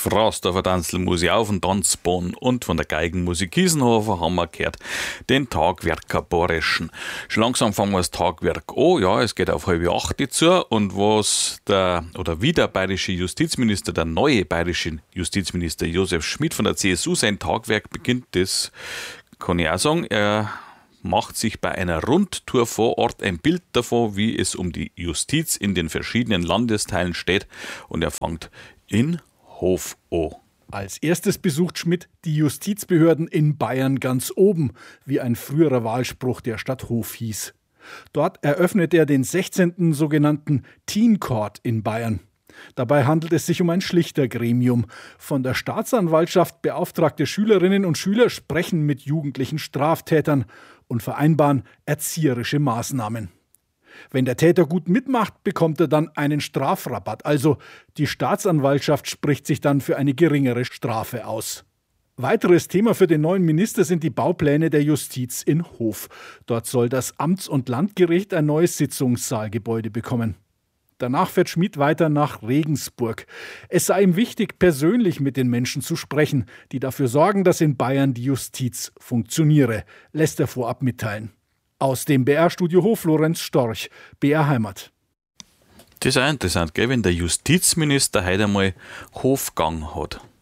Frasdorfer Tanzlmusik auf dem Tanzbahn und von der Geigenmusik Kiesenhofer haben wir gehört den Tagwerker Borischen. Schon langsam fangen wir das Tagwerk an. Ja, es geht auf 7:30 zu und wie der bayerische Justizminister, der neue bayerische Justizminister Josef Schmid von der CSU sein Tagwerk beginnt, das kann ich auch sagen. Er macht sich bei einer Rundtour vor Ort ein Bild davon, wie es um die Justiz in den verschiedenen Landesteilen steht, und er fängt in Hof an. Als erstes besucht Schmid die Justizbehörden in Bayern ganz oben, wie ein früherer Wahlspruch der Stadt Hof hieß. Dort eröffnet er den 16. sogenannten Teen Court in Bayern. Dabei handelt es sich um ein Schlichtergremium. Von der Staatsanwaltschaft beauftragte Schülerinnen und Schüler sprechen mit jugendlichen Straftätern und vereinbaren erzieherische Maßnahmen. Wenn der Täter gut mitmacht, bekommt er dann einen Strafrabatt. Also die Staatsanwaltschaft spricht sich dann für eine geringere Strafe aus. Weiteres Thema für den neuen Minister sind die Baupläne der Justiz in Hof. Dort soll das Amts- und Landgericht ein neues Sitzungssaalgebäude bekommen. Danach fährt Schmid weiter nach Regensburg. Es sei ihm wichtig, persönlich mit den Menschen zu sprechen, die dafür sorgen, dass in Bayern die Justiz funktioniere, lässt er vorab mitteilen. Aus dem BR-Studio Hof Lorenz Storch, BR Heimat. Das ist auch interessant, gell, wenn der Justizminister heute einmal Hofgang hat.